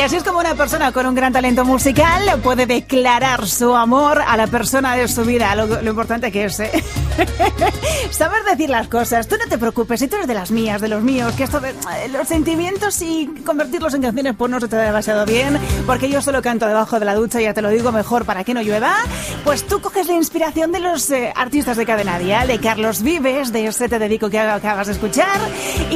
así es como una persona con un gran talento musical puede declarar su amor a la persona de su vida. Lo importante que es, saber decir las cosas. Tú no te preocupes, si tú eres de las mías, de los míos, que esto de los sentimientos y convertirlos en canciones pues no se te da demasiado bien, porque yo solo canto debajo de la ducha, ya te lo digo, mejor para que no llueva. Pues tú coges la inspiración de los artistas de Cadena Dial, de Carlos Vives, de ese Te dedico que acabas de escuchar, y